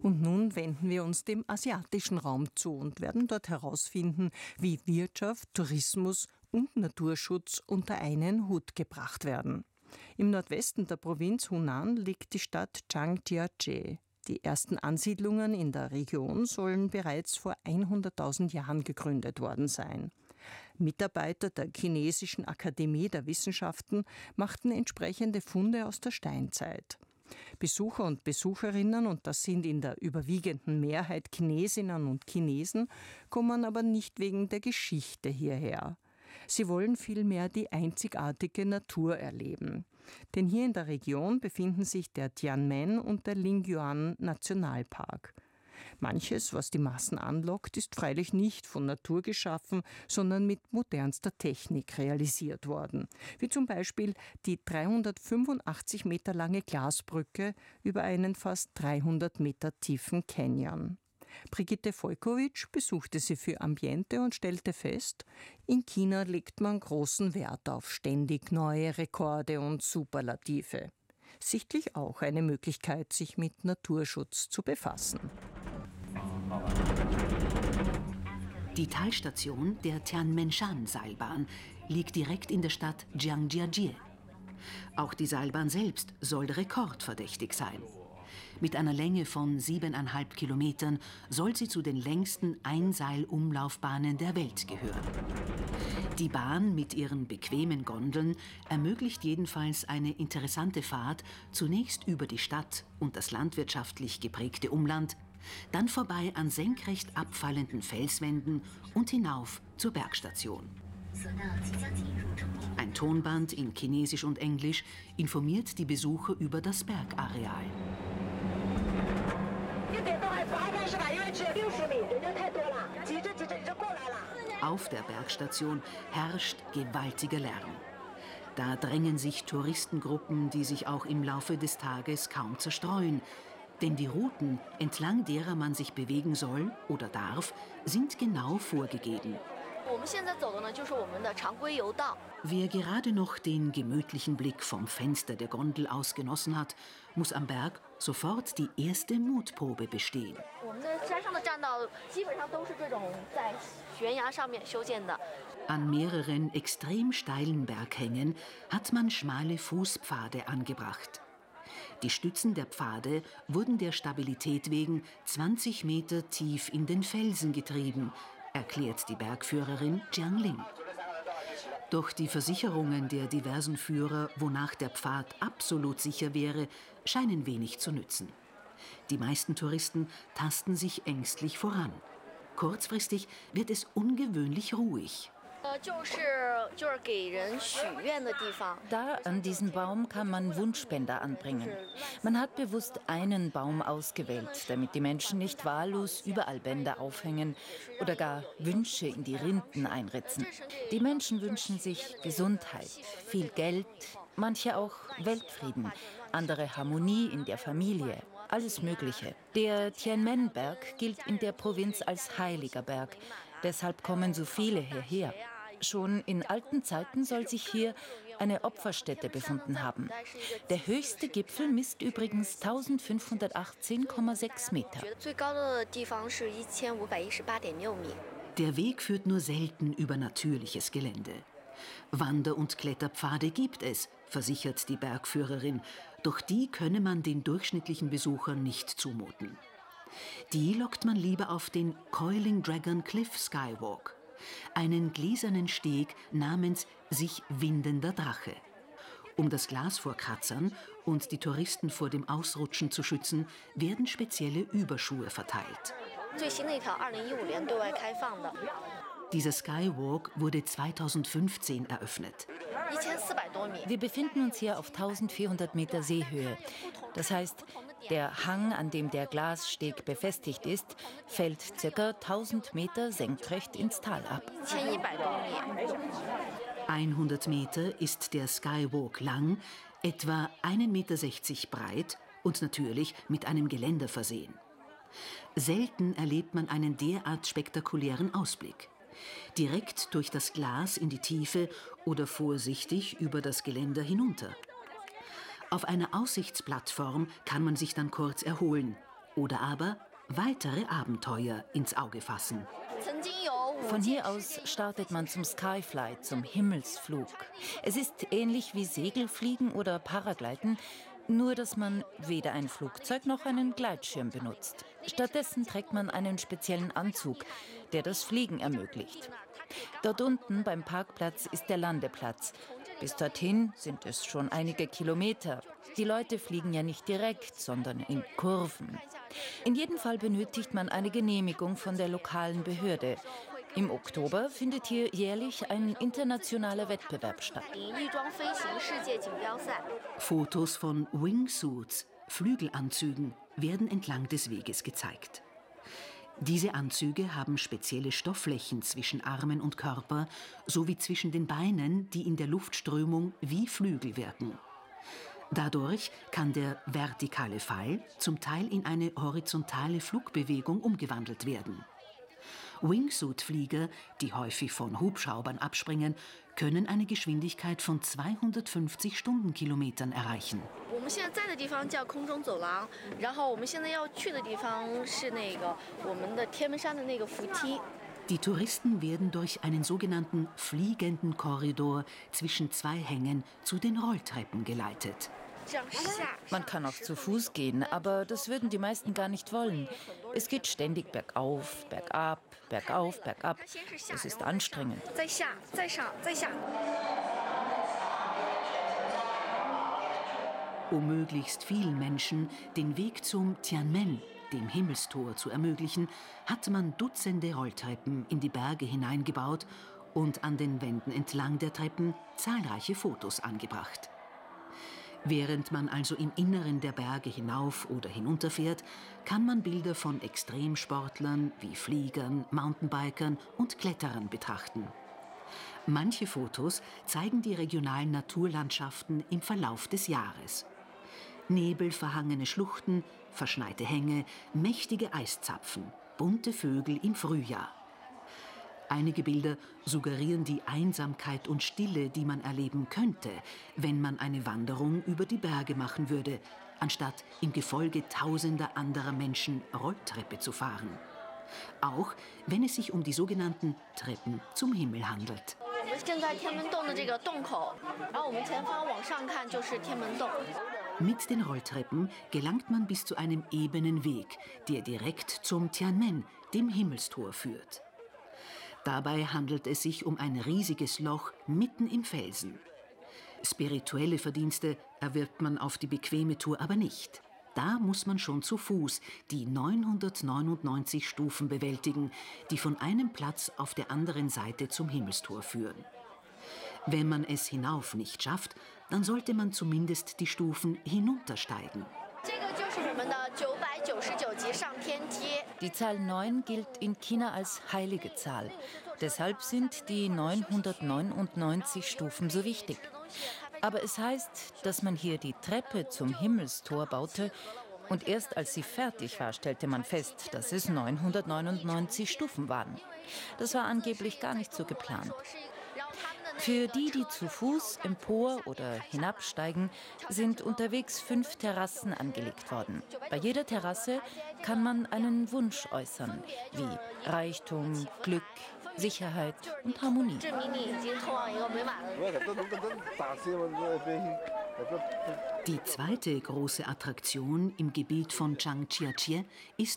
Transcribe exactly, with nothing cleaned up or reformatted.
Und nun wenden wir uns dem asiatischen Raum zu und werden dort herausfinden, wie Wirtschaft, Tourismus und Naturschutz unter einen Hut gebracht werden. Im Nordwesten der Provinz Hunan liegt die Stadt Zhangjiajie. Die ersten Ansiedlungen in der Region sollen bereits vor hunderttausend Jahren gegründet worden sein. Mitarbeiter der Chinesischen Akademie der Wissenschaften machten entsprechende Funde aus der Steinzeit. Besucher und Besucherinnen, und das sind in der überwiegenden Mehrheit Chinesinnen und Chinesen, kommen aber nicht wegen der Geschichte hierher. Sie wollen vielmehr die einzigartige Natur erleben. Denn hier in der Region befinden sich der Tianmen und der Lingyuan Nationalpark. Manches, was die Massen anlockt, ist freilich nicht von Natur geschaffen, sondern mit modernster Technik realisiert worden. Wie zum Beispiel die dreihundertfünfundachtzig Meter lange Glasbrücke über einen fast dreihundert Meter tiefen Canyon. Brigitte Volkowitsch besuchte sie für Ambiente und stellte fest, in China legt man großen Wert auf ständig neue Rekorde und Superlative. Sichtlich auch eine Möglichkeit, sich mit Naturschutz zu befassen. Die Talstation der Tianmenshan-Seilbahn liegt direkt in der Stadt Zhangjiajie. Auch die Seilbahn selbst soll rekordverdächtig sein. Mit einer Länge von siebeneinhalb Kilometern soll sie zu den längsten Einseilumlaufbahnen der Welt gehören. Die Bahn mit ihren bequemen Gondeln ermöglicht jedenfalls eine interessante Fahrt, zunächst über die Stadt und das landwirtschaftlich geprägte Umland, dann vorbei an senkrecht abfallenden Felswänden und hinauf zur Bergstation. Ein Tonband in Chinesisch und Englisch informiert die Besucher über das Bergareal. Auf der Bergstation herrscht gewaltiger Lärm. Da drängen sich Touristengruppen, die sich auch im Laufe des Tages kaum zerstreuen. Denn die Routen, entlang derer man sich bewegen soll oder darf, sind genau vorgegeben. Wer gerade noch den gemütlichen Blick vom Fenster der Gondel aus genossen hat, muss am Berg sofort die erste Mutprobe bestehen. An mehreren extrem steilen Berghängen hat man schmale Fußpfade angebracht. Die Stützen der Pfade wurden der Stabilität wegen zwanzig Meter tief in den Felsen getrieben, erklärt die Bergführerin Jiang Ling. Doch die Versicherungen der diversen Führer, wonach der Pfad absolut sicher wäre, scheinen wenig zu nützen. Die meisten Touristen tasten sich ängstlich voran. Kurzfristig wird es ungewöhnlich ruhig. Da an diesem Baum kann man Wunschspender anbringen. Man hat bewusst einen Baum ausgewählt, damit die Menschen nicht wahllos überall Bänder aufhängen oder gar Wünsche in die Rinden einritzen. Die Menschen wünschen sich Gesundheit, viel Geld, manche auch Weltfrieden, andere Harmonie in der Familie, alles Mögliche. Der Tianmen-Berg gilt in der Provinz als heiliger Berg. Deshalb kommen so viele hierher. Schon in alten Zeiten soll sich hier eine Opferstätte befunden haben. Der höchste Gipfel misst übrigens eintausendfünfhundertachtzehn Komma sechs Meter. Der Weg führt nur selten über natürliches Gelände. Wander- und Kletterpfade gibt es, versichert die Bergführerin, doch die könne man den durchschnittlichen Besuchern nicht zumuten. Die lockt man lieber auf den Coiling Dragon Cliff Skywalk, einen gläsernen Steg namens sich windender Drache. Um das Glas vor Kratzern und die Touristen vor dem Ausrutschen zu schützen, werden spezielle Überschuhe verteilt. Dieser Skywalk wurde zweitausendfünfzehn eröffnet. Wir befinden uns hier auf eintausendvierhundert Meter Seehöhe. Das heißt, der Hang, an dem der Glassteg befestigt ist, fällt ca. tausend Meter senkrecht ins Tal ab. hundert Meter ist der Skywalk lang, etwa ein Meter sechzig breit und natürlich mit einem Geländer versehen. Selten erlebt man einen derart spektakulären Ausblick. Direkt durch das Glas in die Tiefe oder vorsichtig über das Geländer hinunter. Auf einer Aussichtsplattform kann man sich dann kurz erholen. oder aber weitere Abenteuer ins Auge fassen. Von hier aus startet man zum Skyfly, zum Himmelsflug. Es ist ähnlich wie Segelfliegen oder Paragliden, nur dass man weder ein Flugzeug noch einen Gleitschirm benutzt. Stattdessen trägt man einen speziellen Anzug, der das Fliegen ermöglicht. Dort unten beim Parkplatz ist der Landeplatz. Bis dorthin sind es schon einige Kilometer. Die Leute fliegen ja nicht direkt, sondern in Kurven. In jedem Fall benötigt man eine Genehmigung von der lokalen Behörde. Im Oktober findet hier jährlich ein internationaler Wettbewerb statt. Fotos von Wingsuits, Flügelanzügen, werden entlang des Weges gezeigt. Diese Anzüge haben spezielle Stoffflächen zwischen Armen und Körper sowie zwischen den Beinen, die in der Luftströmung wie Flügel wirken. Dadurch kann der vertikale Fall zum Teil in eine horizontale Flugbewegung umgewandelt werden. Wingsuit-Flieger, die häufig von Hubschraubern abspringen, können eine Geschwindigkeit von zweihundertfünfzig Stundenkilometern erreichen. Die Touristen werden durch einen sogenannten fliegenden Korridor zwischen zwei Hängen zu den Rolltreppen geleitet. Man kann auch zu Fuß gehen, aber das würden die meisten gar nicht wollen. Es geht ständig bergauf, bergab, bergauf, bergab. Es ist anstrengend. Um möglichst vielen Menschen den Weg zum Tianmen, dem Himmelstor, zu ermöglichen, hat man Dutzende Rolltreppen in die Berge hineingebaut und an den Wänden entlang der Treppen zahlreiche Fotos angebracht. Während man also im Inneren der Berge hinauf oder hinunterfährt, kann man Bilder von Extremsportlern wie Fliegern, Mountainbikern und Kletterern betrachten. Manche Fotos zeigen die regionalen Naturlandschaften im Verlauf des Jahres. Nebelverhangene Schluchten, verschneite Hänge, mächtige Eiszapfen, bunte Vögel im Frühjahr. Einige Bilder suggerieren die Einsamkeit und Stille, die man erleben könnte, wenn man eine Wanderung über die Berge machen würde, anstatt im Gefolge tausender anderer Menschen Rolltreppe zu fahren. Auch wenn es sich um die sogenannten Treppen zum Himmel handelt. Mit den Rolltreppen gelangt man bis zu einem ebenen Weg, der direkt zum Tianmen, dem Himmelstor, führt. Dabei handelt es sich um ein riesiges Loch mitten im Felsen. Spirituelle Verdienste erwirbt man auf die bequeme Tour aber nicht. Da muss man schon zu Fuß die neunhundertneunundneunzig Stufen bewältigen, die von einem Platz auf der anderen Seite zum Himmelstor führen. Wenn man es hinauf nicht schafft, dann sollte man zumindest die Stufen hinuntersteigen. Die Zahl neun gilt in China als heilige Zahl. Deshalb sind die neunhundertneunundneunzig Stufen so wichtig. Aber es heißt, dass man hier die Treppe zum Himmelstor baute und erst als sie fertig war, stellte man fest, dass es neunhundertneunundneunzig Stufen waren. Das war angeblich gar nicht so geplant. Für die, die zu Fuß empor oder hinabsteigen, sind unterwegs fünf Terrassen angelegt worden. Bei jeder Terrasse kann man einen Wunsch äußern, wie Reichtum, Glück, Sicherheit und Harmonie. Die zweite große Attraktion im Gebiet von Zhangjiajie ist